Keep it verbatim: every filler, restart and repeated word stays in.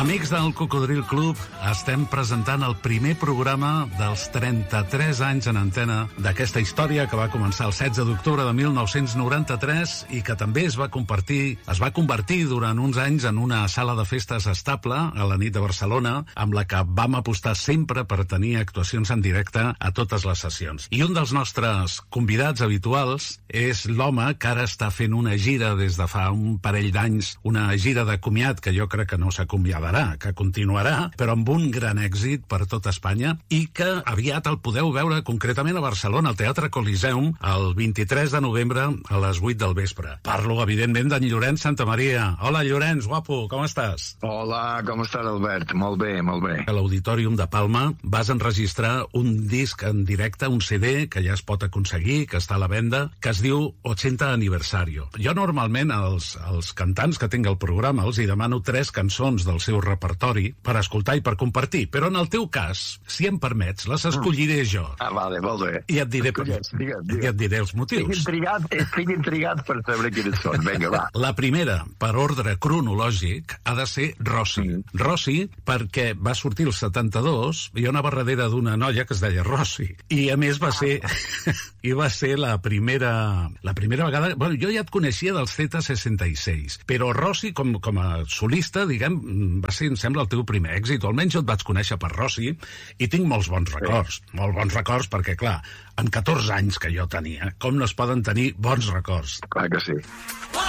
Amics del Cocodril Club, estem presentant el primer programa dels trenta-tres anys en antena d'aquesta història que va començar el setze d'octubre de mil nou-cents noranta-tres i que també es va convertir, es va convertir durant uns anys en una sala de festes estable a la nit de Barcelona, amb la que vam apostar sempre per tenir actuacions en directe a totes les sessions. I un dels nostres convidats habituals és l'home que ara està fent una gira des de fa un parell d'anys, una gira de comiat que jo crec que no s'acomiadarà, que continuarà, però amb un gran èxit per tot Espanya i que aviat el podeu veure concretament a Barcelona, al Teatre Coliseum, el vint-i-tres de novembre a les vuit del vespre. Parlo, evidentment, d'en Llorenç Santamaria. Hola, Llorenç, guapo, com estàs? Hola, com estàs, Albert? Molt bé, molt bé. A l'Auditorium de Palma vas enregistrar un disc en directe, un C D, que ja es pot aconseguir, que està a la venda, que es diu ochenta Aniversario. Jo normalment als, als cantants que tinc al programa els hi demano tres cançons del seu repertori per escoltar i per compartir, però en el teu cas, si em permets, les escolliré jo. Ah, vale, molt bé. I et diré, Escolles, digue'm, digue'm. I et diré els motius. Estic intrigat, estic intrigat per saber quines són. Vinga, va. La primera, per ordre cronològic, ha de ser Rossi. Mm. Rossi, perquè va sortir el setanta-dos, i jo anava darrere d'una noia que es deia Rossi. I a més va ser... i va ser la primera... La primera vegada... Bueno, jo ja et coneixia del Z seixanta i sis, però Rossi, com, com a solista, diguem, va ser, em sembla, el teu primer èxit, o almenys jo et vaig conèixer per Rossi, i tinc molts bons records. Sí. Molt bons records, perquè, clar, amb catorze anys que jo tenia, com no es poden tenir bons records? Clar que sí.